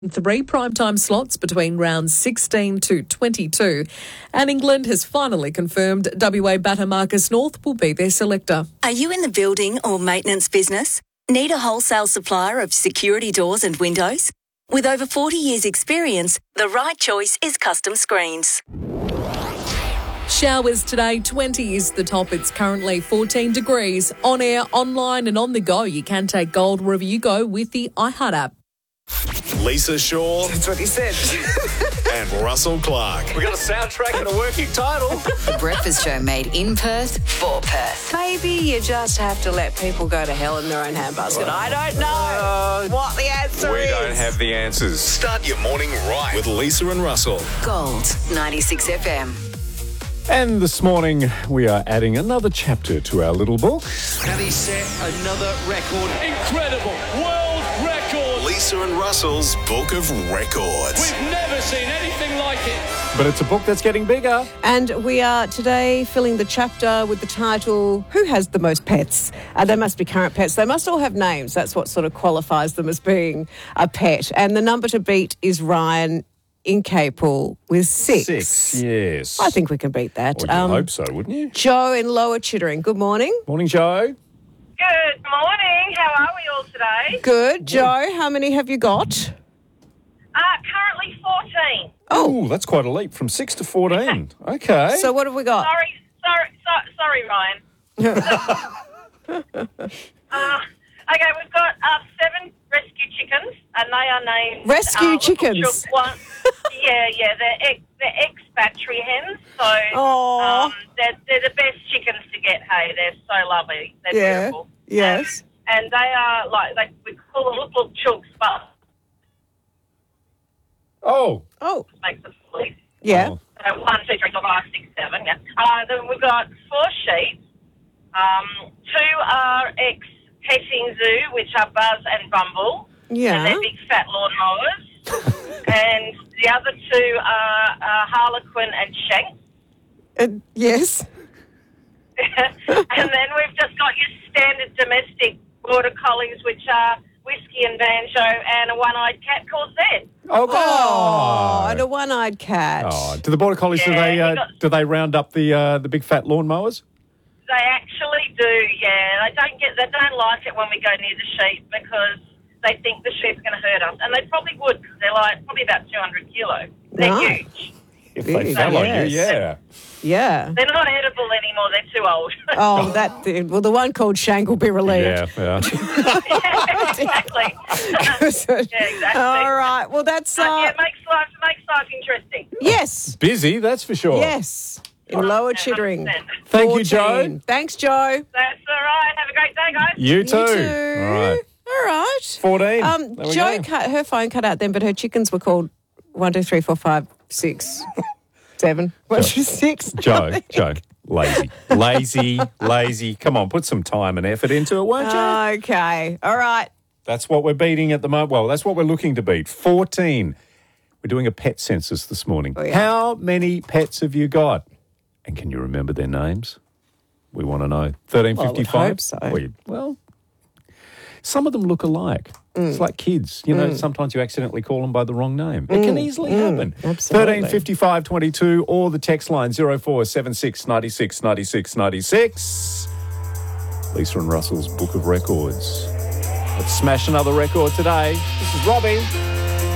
3 primetime slots between rounds 16 to 22, and England has finally confirmed WA batter Marcus North will be their selector. Are you in the building or maintenance business? Need a wholesale supplier of security doors and windows? With over 40 years' experience, the right choice is Custom Screens. Showers today, 20 is the top. It's currently 14 degrees. On air, online and on the go, you can take gold wherever you go with the iHeart app. Lisa Shaw. That's what he said. And Russell Clark. We got a soundtrack and a working title. The Breakfast Show made in Perth for Perth. Maybe you just have to let people go to hell in their own handbasket. I don't know what the answer We is. don't have the answers. Start your morning right with Lisa and Russell. Gold 96 FM. And this morning, we are adding another chapter to our little book. Can he set another record? Incredible world record. Lisa and Russell's Book of Records. We've never seen anything like it. But it's a book that's getting bigger. And we are today filling the chapter with the title, Who Has the Most Pets? They must be current pets. They must all have names. That's what sort of qualifies them as being a pet. And the number to beat is Ryan in Capel with 6. 6, yes. I think we can beat that. Well, you'd hope so, wouldn't you? Joe in Lower Chittering, good morning. Morning, Joe. Good morning. How are we all today? Good. Joe, how many have you got? Currently 14. Oh, that's quite a leap from 6 to 14. Okay. So what have we got? Sorry, Ryan. Okay, we've got 7 rescue chickens, and they are named... Rescue chickens? They're ex-battery hens, so they're the best chickens to get, hey. They're so lovely. They're beautiful. Yes. And they are, we call them little chooks, but... Oh. Makes it sleep. Yeah. Oh. So 1, 2, 3, 4, 5, 6, 7, yeah. Then we've got 4 sheep. 2 are ex-petting zoo, which are Buzz and Bumble. Yeah. And they're big fat lawnmowers. And the other 2 are Harlequin and Shanks. Yes. And then we've just got your standard domestic border collies, which are Whiskey and Banjo, and a one-eyed cat called Zed. Oh, and a one-eyed cat. Oh, do the border collies do they round up the big fat lawnmowers? They actually do, yeah. They don't like it when we go near the sheep because they think the sheep are going to hurt us, and they probably would because they're probably about 200 kilo. They're huge. If they fell on you, yeah. Yeah. They're not edible anymore. They're too old. Oh, the one called Shank will be relieved. Yeah. Exactly. Exactly. All right. Well, that's... it makes life interesting. Yes. Busy, that's for sure. Yes. In Lower Chittering. 100%. Thank you, Joe. Thanks, Joe. That's all right. Have a great day, guys. You too. All right. All right. 14. There we Joe go. her phone cut out then, but her chickens were called 1, 2, 3, 4, 5, 6, 7. 1, 2, 6. Joe. Lazy. Come on, put some time and effort into it, won't you? Okay. All right. That's what we're beating at the moment. Well, that's what we're looking to beat. 14. We're doing a pet census this morning. Oh, yeah. How many pets have you got? And can you remember their names? We want to know. 1355? Well, I would hope so. Well, some of them look alike. It's like kids. You know, sometimes you accidentally call them by the wrong name. It can easily happen. Absolutely. 1355 22 or the text line 0476 96 96 96. Lisa and Russell's Book of Records. Let's smash another record today. This is Robbie.